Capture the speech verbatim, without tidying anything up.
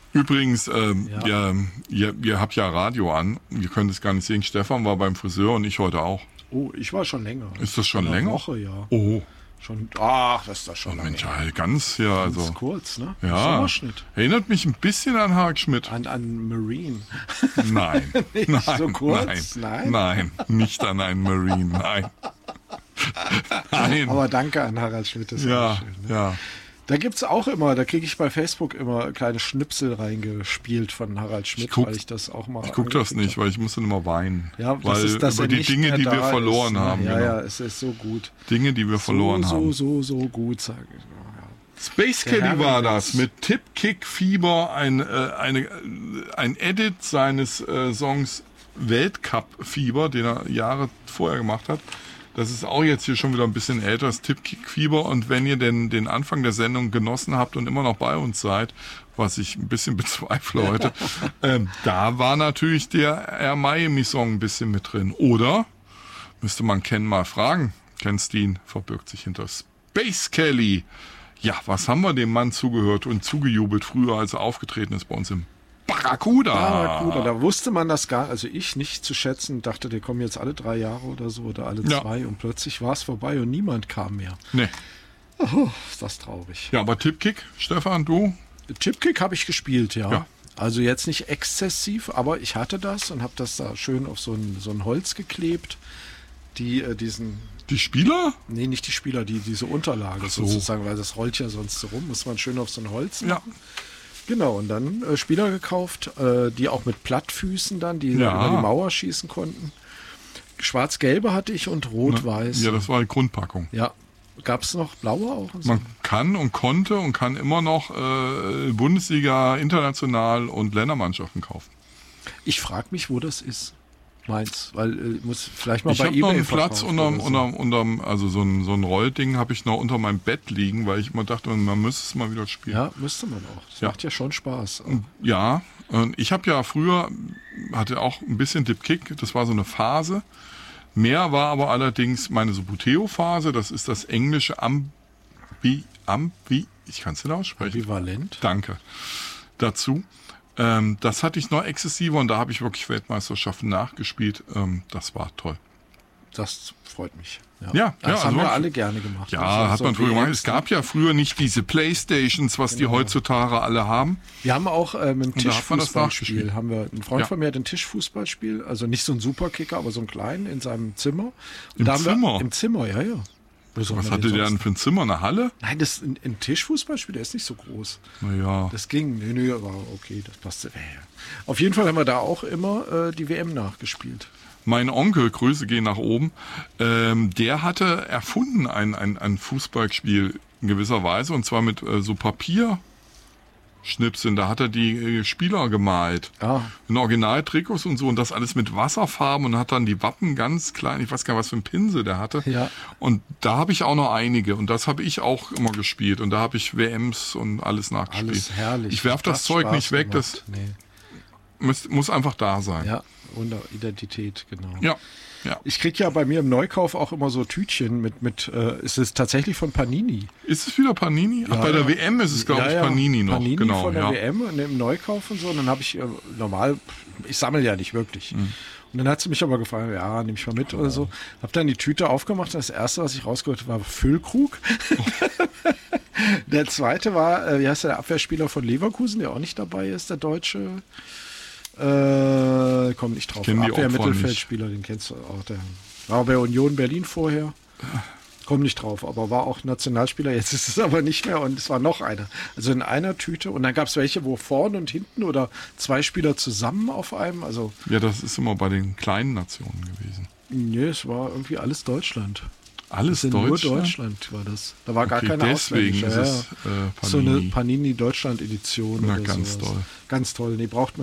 Übrigens, ähm, Ja. ja. ihr, ihr, ihr habt ja Radio an. Ihr könnt es gar nicht sehen. Stefan war beim Friseur und ich heute auch. Oh, ich war schon länger. Ist das schon Eine länger? Woche, ja. Oh, Schon, ach, das ist das schon oh lange. Mensch, ja, ganz, ja, Ganz also. kurz, ne? Ja, Sommerschnitt. erinnert mich ein bisschen an Hark Schmidt. An, an Marine. Nein, Nicht nein, so kurz, nein, nein? nein, nicht an einen Marine, nein. Nein. Aber danke an Harald Schmidt, das ist Ja, schön. Ne? ja. Da gibt's auch immer, da kriege ich bei Facebook immer kleine Schnipsel reingespielt von Harald Schmidt, Ich guck- weil ich das auch mal Ich gucke das angeklickt nicht, weil ich muss dann immer weinen. habe. Ja, das weil ist, dass über er die nicht Dinge, mehr die wir da verloren ist, ne? haben. Ja, genau. ja, es ist so gut. Dinge, die wir verloren so, haben. So, so, so gut, sage ich. Ja. Space Der Caddy war Herrenwitz. das mit Tip Kick Fieber, ein, äh, eine, äh, ein Edit seines äh, Songs Weltcup Fieber, den er Jahre vorher gemacht hat. Das ist auch jetzt hier schon wieder ein bisschen älter, das Tip Kick Fieber. Und wenn ihr denn den Anfang der Sendung genossen habt und immer noch bei uns seid, was ich ein bisschen bezweifle heute, ähm, da war natürlich der Air Miami Song ein bisschen mit drin. Oder müsste man Ken mal fragen. Ken Steen verbirgt sich hinter Space Kelly. Ja, was haben wir dem Mann zugehört und zugejubelt früher, als er aufgetreten ist bei uns im Barracuda. Barracuda, da wusste man das gar, also ich nicht zu schätzen, dachte, die kommen jetzt alle drei Jahre oder so oder alle Ja. zwei und plötzlich war es vorbei und niemand kam mehr. Nee. Oh, ist das traurig. Ja, aber Tipkick, Stefan, du? Chipkick habe ich gespielt, ja. Ja. Also jetzt nicht exzessiv, aber ich hatte das und habe das da schön auf so ein, so ein Holz geklebt. Die, äh, diesen, Die Spieler? nee, nicht die Spieler, die diese Unterlage so. sozusagen, weil das rollt ja sonst so rum, muss man schön auf so ein Holz Ja. machen. Genau, und dann äh, Spieler gekauft, äh, die auch mit Plattfüßen dann, die Ja. über die Mauer schießen konnten. Schwarz-gelbe hatte ich und rot-weiß. Ja, das war die Grundpackung. Ja. Gab es noch blaue auch? Und so? Man kann und konnte und kann immer noch äh, Bundesliga, international und Ländermannschaften kaufen. Ich frage mich, wo das ist. Mainz, weil äh, muss vielleicht mal Ich bei habe noch eBay einen Platz verkaufen unterm, oder so. unterm, unterm, also so ein, so ein Rollding habe ich noch unter meinem Bett liegen, weil ich immer dachte, man müsste es mal wieder spielen. Ja, müsste man auch. Das Ja. macht ja schon Spaß. Ja, und ich habe ja früher, hatte auch ein bisschen Dip-Kick, das war so eine Phase. Mehr war aber allerdings meine Subuteo-Phase, das ist das englische Ambi, Ambi, ich kann es nicht aussprechen. Ambivalent. Danke. Dazu. Ähm, das hatte ich noch exzessiver und da habe ich wirklich Weltmeisterschaften nachgespielt. Ähm, das war toll. Das freut mich. Ja, Ja, das ja, haben also wir wirklich- alle gerne gemacht. Ja, Also hat so man früher gemacht. W Ms, Es gab ja früher nicht diese Playstations, was die heutzutage alle haben. Wir haben auch äh, mit dem da hat man das Tischfußballspiel, nachgespielt. haben wir, ein Freund Ja. von mir hat ein Tischfußballspiel, also nicht so ein Superkicker, aber so einen kleinen in seinem Zimmer. Und Im da haben Zimmer? Wir, Im Zimmer, ja, ja. Wo soll Was man hatte den der denn sonst- für ein Zimmer? Eine Halle? Nein, das ein, ein Tischfußballspiel, der ist nicht so groß. Naja. Das ging, nee, nee, aber okay, das passte. Ja, ja. Auf jeden Fall haben wir da auch immer äh, die W M nachgespielt. Mein Onkel, Grüße gehen nach oben, ähm, der hatte erfunden ein, ein, ein Fußballspiel in gewisser Weise und zwar mit äh, so Papierschnipseln. Da hat er die äh, Spieler gemalt. Ah. In Originaltrikots und so und das alles mit Wasserfarben und hat dann die Wappen ganz klein, ich weiß gar nicht, was für ein Pinsel der hatte. Ja. Und da habe ich auch noch einige und das habe ich auch immer gespielt und da habe ich W Ms und alles nachgespielt. Alles herrlich. Ich werf das Hat Zeug Spaß nicht weg, gemacht. das Nee. muss, muss einfach da sein. Ja, Wunder, Identität, genau. Ja. Ja. Ich krieg ja bei mir im Neukauf auch immer so Tütchen mit, mit äh, es ist tatsächlich von Panini. Ist es wieder Panini? Ach, Ja, bei der ja. W M ist es, glaube Ja, ich, ja, Panini noch. Panini genau, von der ja. W M und im Neukauf und so. Und dann habe ich äh, normal, ich sammle ja nicht wirklich. Mhm. Und dann hat sie mich aber gefragt, ja, nehme ich mal mit oder so. Hab dann die Tüte aufgemacht und das erste, was ich rausgeholt habe, war Füllkrug. Der zweite war, äh, wie heißt der, der Abwehrspieler von Leverkusen, der auch nicht dabei ist, der Deutsche. Äh, komm nicht drauf. Kenn die Opfer Abwehr-Mittelfeldspieler, den kennst du auch. Der war bei Union Berlin vorher. Komm nicht drauf, aber war auch Nationalspieler. Jetzt ist es aber nicht mehr und es war noch einer. Also in einer Tüte. Und dann gab es welche, wo vorne und hinten oder zwei Spieler zusammen auf einem. Also, Ja, das ist immer bei den kleinen Nationen gewesen. nee, es war irgendwie alles Deutschland. Alles In Deutschland? Nur Deutschland war das. Da war gar Okay, keine deswegen ausländische. ist es, Ja, ja. äh, So eine Panini. Panini Deutschland Edition. Na, oder ganz sowas. toll. Ganz toll. Nee, braucht man